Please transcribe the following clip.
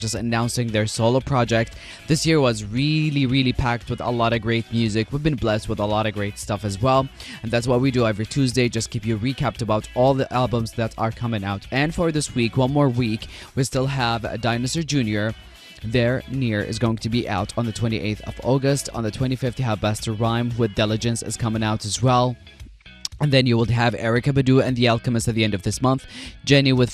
just announcing their solo project. This year was really packed with a lot of great music. We've been blessed with a lot of great stuff as well. And that's what we do every Tuesday, just keep you recapped about all the albums that are coming out. And for this week, one more week, we still have Dinosaur Jr. Their Near is going to be out on the 28th of August. On the 25th, you have Busta Rhymes with Diligence is coming out as well. And then you will have Erykah Badu and The Alchemist at the end of this month. Jenny with